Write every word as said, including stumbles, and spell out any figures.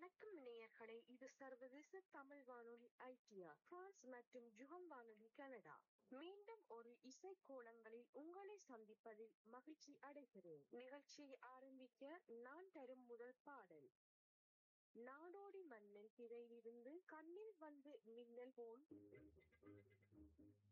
வணக்கம் நேயர்களே, இது சர்வதேச தமிழ் வானொலி ஐ டி ஆர் பிரான்ஸ் மற்றும் ஜுகம் வானொலி கனடா. மீண்டும் ஒரு இசை கோலங்களில் உங்களை சந்திப்பதில் மகிழ்ச்சி அடைகிறேன். நிகழ்ச்சியை ஆரம்பிக்க நான் தரும் முதல் பாடல் நாடோடி மன்னன் திரையிலிருந்து கண்ணில் வந்து மின்னல் போல்